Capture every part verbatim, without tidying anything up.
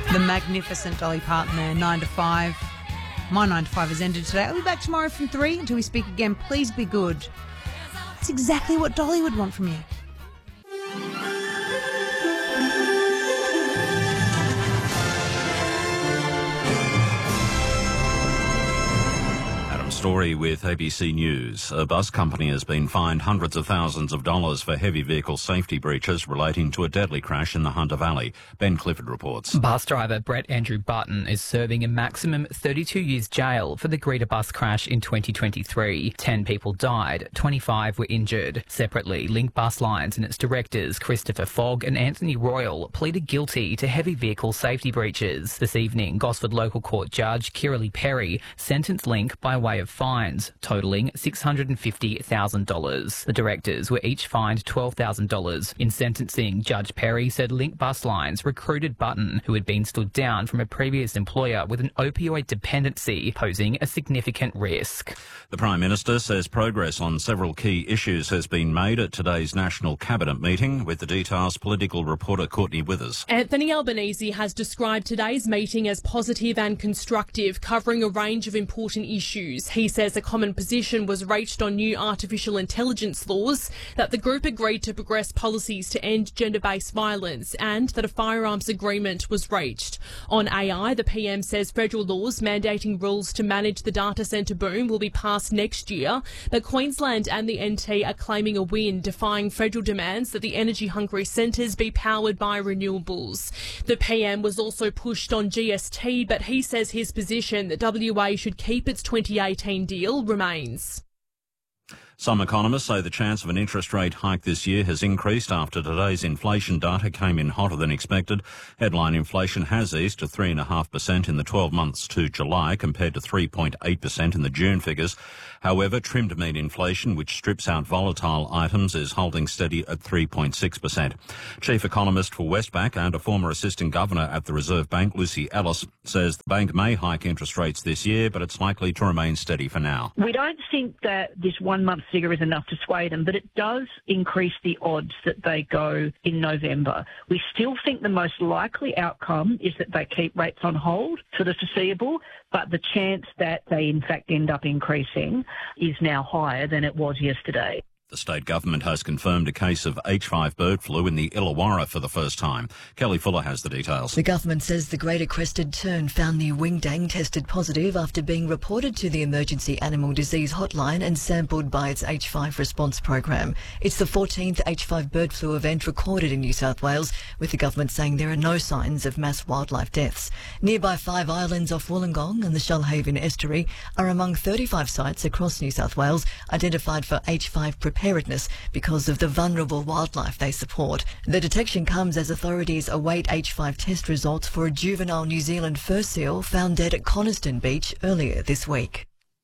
The magnificent Dolly Parton there, nine to five. My nine to five has ended today. I'll be back tomorrow from three until we speak again. Please be good. That's exactly what Dolly would want from you. Story with A B C News. A bus company has been fined hundreds of thousands of dollars for heavy vehicle safety breaches relating to a deadly crash in the Hunter Valley. Ben Clifford reports. Bus driver Brett Andrew Button is serving a maximum thirty-two years jail for the Greta bus crash in twenty twenty-three. Ten people died, twenty-five were injured. Separately, Link Bus Lines and its directors Christopher Fogg and Anthony Royal pleaded guilty to heavy vehicle safety breaches. This evening, Gosford Local Court Judge Kiralee Perry sentenced Link by way of fines, totalling six hundred fifty thousand dollars. The directors were each fined twelve thousand dollars. In sentencing, Judge Perry said Link Bus Lines recruited Button, who had been stood down from a previous employer with an opioid dependency, posing a significant risk. The Prime Minister says progress on several key issues has been made at today's National Cabinet meeting. With the details, political reporter Courtney Withers. Anthony Albanese has described today's meeting as positive and constructive, covering a range of important issues. He says a common position was reached on new artificial intelligence laws, that the group agreed to progress policies to end gender-based violence, and that a firearms agreement was reached. On A I, the P M says federal laws mandating rules to manage the data centre boom will be passed next year, but Queensland and the N T are claiming a win, defying federal demands that the energy-hungry centres be powered by renewables. The P M was also pushed on G S T, but he says his position that W A should keep its twenty eighteen deal remains. Some economists say the chance of an interest rate hike this year has increased after today's inflation data came in hotter than expected. Headline inflation has eased to three point five percent in the twelve months to July compared to three point eight percent in the June figures. However, trimmed meat inflation, which strips out volatile items, is holding steady at three point six percent. Chief economist for Westpac and a former assistant governor at the Reserve Bank, Lucy Ellis, says the bank may hike interest rates this year, but it's likely to remain steady for now. We don't think that this one-month figure is enough to sway them, but it does increase the odds that they go in November. We still think the most likely outcome is that they keep rates on hold for the foreseeable, but the chance that they in fact end up increasing is now higher than it was yesterday. The state government has confirmed a case of H five bird flu in the Illawarra for the first time. Kelly Fuller has the details. The government says the Greater Crested Tern found the wingdang tested positive after being reported to the Emergency Animal Disease Hotline and sampled by its H five response program. It's the fourteenth H five bird flu event recorded in New South Wales, with the government saying there are no signs of mass wildlife deaths. Nearby five islands off Wollongong and the Shoalhaven Estuary are among thirty-five sites across New South Wales identified for H five preparedness preparedness because of the vulnerable wildlife they support. The detection comes as authorities await H five test results for a juvenile New Zealand fur seal found dead at Coniston Beach earlier this week.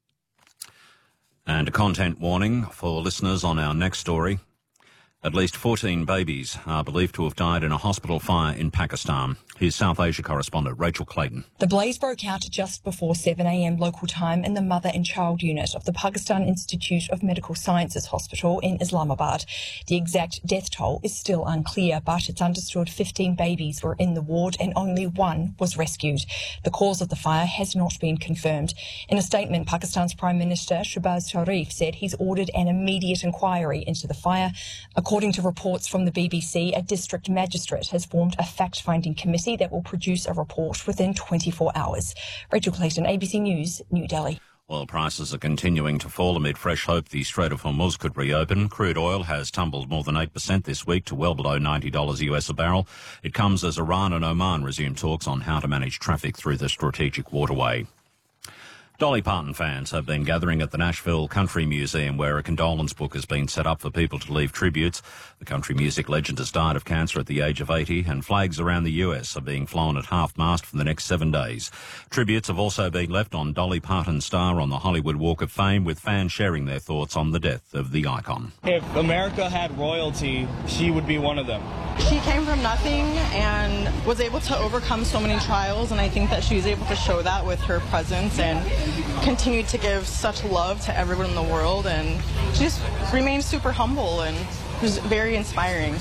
And a content warning for listeners on our next story. At least fourteen babies are believed to have died in a hospital fire in Pakistan. Here's South Asia correspondent Rachel Clayton. The blaze broke out just before seven a m local time in the Mother and Child Unit of the Pakistan Institute of Medical Sciences Hospital in Islamabad. The exact death toll is still unclear, but it's understood fifteen babies were in the ward and only one was rescued. The cause of the fire has not been confirmed. In a statement, Pakistan's Prime Minister Shehbaz Sharif said he's ordered an immediate inquiry into the fire. According to reports from the B B C, a district magistrate has formed a fact-finding committee that will produce a report within twenty-four hours. Rachel Clayton, A B C News, New Delhi. Oil prices are continuing to fall amid fresh hope the Strait of Hormuz could reopen. Crude oil has tumbled more than eight percent this week to well below ninety dollars U S a barrel. It comes as Iran and Oman resume talks on how to manage traffic through the strategic waterway. Dolly Parton fans have been gathering at the Nashville Country Museum, where a condolence book has been set up for people to leave tributes. The country music legend has died of cancer at the age of eighty, and flags around the U S are being flown at half-mast for the next seven days. Tributes have also been left on Dolly Parton's star on the Hollywood Walk of Fame, with fans sharing their thoughts on the death of the icon. If America had royalty, she would be one of them. She came from nothing and was able to overcome so many trials, and I think that she was able to show that with her presence and continued to give such love to everyone in the world, and she just remained super humble and was very inspiring.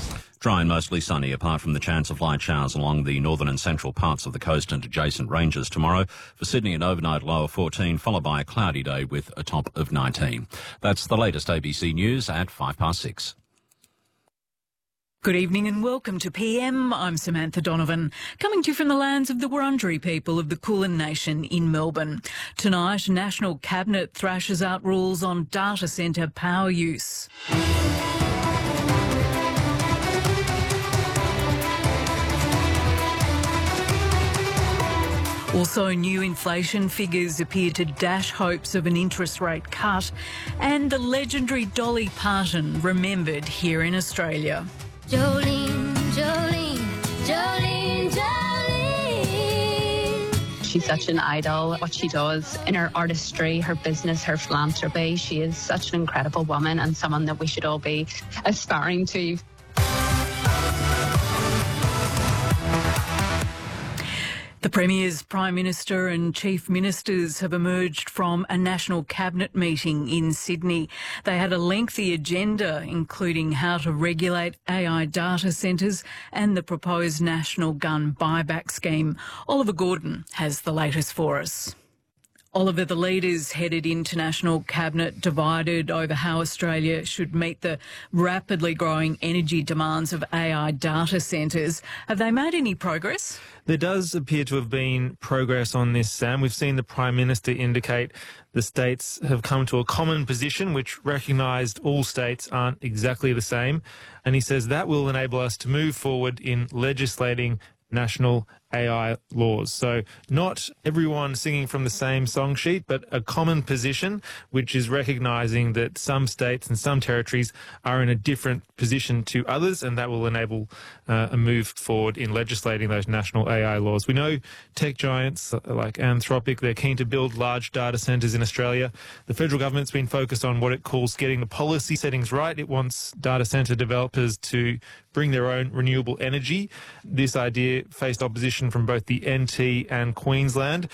Dry and mostly sunny, apart from the chance of light showers along the northern and central parts of the coast and adjacent ranges tomorrow. For Sydney, an overnight low of fourteen, followed by a cloudy day with a top of nineteen. That's the latest A B C News at five past six. Good evening and welcome to P M. I'm Samantha Donovan, coming to you from the lands of the Wurundjeri people of the Kulin Nation in Melbourne. Tonight, National Cabinet thrashes out rules on data centre power use. Also, new inflation figures appear to dash hopes of an interest rate cut, and the legendary Dolly Parton remembered here in Australia. Jolene, Jolene, Jolene, Jolene. She's such an idol. What she does in her artistry, her business, her philanthropy, she is such an incredible woman and someone that we should all be aspiring to. The Premiers, Prime Minister and Chief Ministers have emerged from a National Cabinet meeting in Sydney. They had a lengthy agenda, including how to regulate A I data centres and the proposed national gun buyback scheme. Oliver Gordon has the latest for us. Oliver, the leaders headed into National Cabinet divided over how Australia should meet the rapidly growing energy demands of A I data centres. Have they made any progress? There does appear to have been progress on this, Sam. We've seen the Prime Minister indicate the states have come to a common position which recognised all states aren't exactly the same. And he says that will enable us to move forward in legislating national A I laws. So not everyone singing from the same song sheet, but a common position, which is recognising that some states and some territories are in a different position to others, and that will enable uh, a move forward in legislating those national A I laws. We know tech giants like Anthropic, they're keen to build large data centres in Australia. The federal government's been focused on what it calls getting the policy settings right. It wants data centre developers to bring their own renewable energy. This idea faced opposition from both the N T and Queensland.